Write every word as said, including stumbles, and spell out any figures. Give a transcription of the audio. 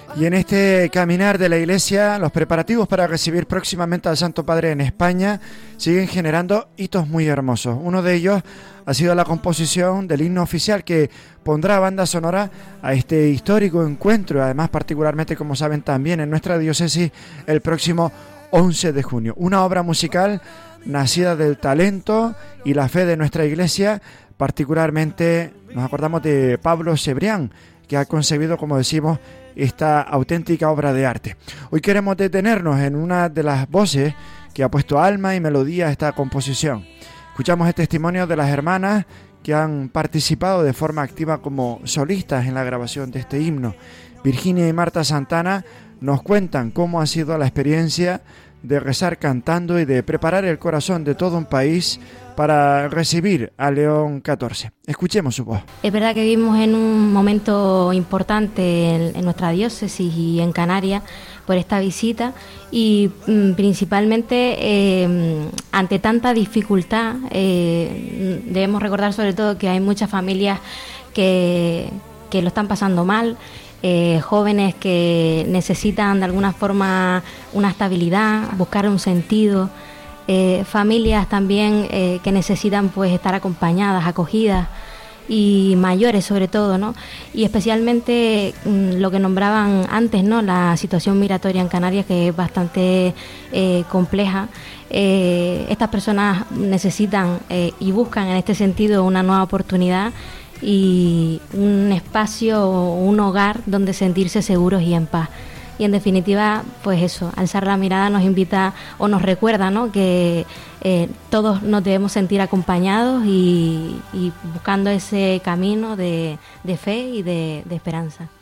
Y en este caminar de la Iglesia, los preparativos para recibir próximamente al Santo Padre en España siguen generando hitos muy hermosos. Uno de ellos ha sido la composición del himno oficial que pondrá banda sonora a este histórico encuentro, además particularmente, como saben, también en nuestra diócesis el próximo once de junio. Una obra musical nacida del talento y la fe de nuestra Iglesia, particularmente nos acordamos de Pablo Cebrián, que ha concebido, como decimos, esta auténtica obra de arte. Hoy queremos detenernos en una de las voces que ha puesto alma y melodía a esta composición. Escuchamos el testimonio de las hermanas que han participado de forma activa como solistas en la grabación de este himno. Virginia y Marta Santana nos cuentan cómo ha sido la experiencia de rezar cantando y de preparar el corazón de todo un país para recibir a León catorce. Escuchemos su voz. Es verdad que vivimos en un momento importante en, en nuestra diócesis y en Canarias por esta visita y mm, principalmente eh, ante tanta dificultad eh, debemos recordar sobre todo que hay muchas familias que, que lo están pasando mal. Eh, jóvenes que necesitan de alguna forma una estabilidad, buscar un sentido, eh, familias también eh, que necesitan pues estar acompañadas, acogidas, y mayores sobre todo, ¿no? Y especialmente mmm, lo que nombraban antes, ¿no? La situación migratoria en Canarias, que es bastante eh, compleja. Eh, estas personas necesitan eh, y buscan en este sentido una nueva oportunidad y un espacio, un hogar donde sentirse seguros y en paz. Y en definitiva, pues eso, alzar la mirada nos invita o nos recuerda, ¿no?, que eh, todos nos debemos sentir acompañados y, y buscando ese camino de, de fe y de, de esperanza.